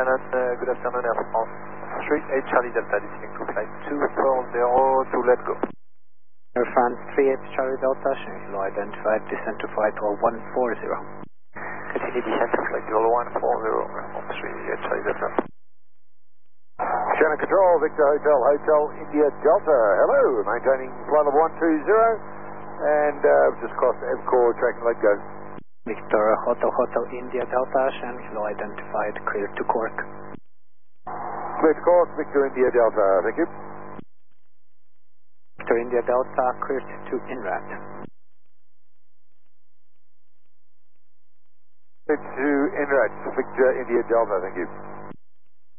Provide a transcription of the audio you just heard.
Good afternoon, Air France 38 Charlie Delta, descending to flight 240 to let go. Air France 38 Charlie Delta, schedule identified, descent to flight 140. Continue descent to flight 140, Air France 38 Charlie Delta. Shannon Control, Victor Hotel, Hotel India Delta. Hello, maintaining flight level 120 and just crossed EVCOR, track and let go. Victor Hotel, Hotel India Delta, schedule identified, clear to Cork. Clear to Cork, Victor India Delta, thank you. Victor India Delta, cleared to INRAD. Clear to INRAD, Victor India Delta, thank you.